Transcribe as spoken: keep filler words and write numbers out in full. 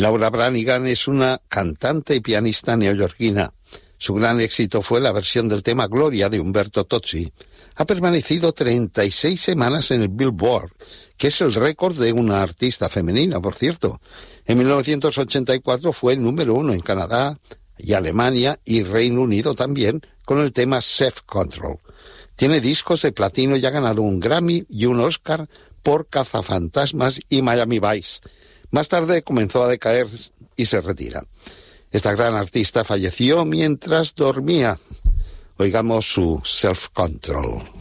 Laura Branigan es una cantante y pianista neoyorquina. Su gran éxito fue la versión del tema Gloria de Umberto Tozzi. Ha permanecido treinta y seis semanas en el Billboard, que es el récord de una artista femenina, por cierto. En mil novecientos ochenta y cuatro fue el número uno en Canadá y Alemania y Reino Unido también, con el tema Self Control. Tiene discos de platino y ha ganado un Grammy y un Oscar por Cazafantasmas y Miami Vice. Más tarde comenzó a decaer y se retira. Esta gran artista falleció mientras dormía. Oigamos su Self Control.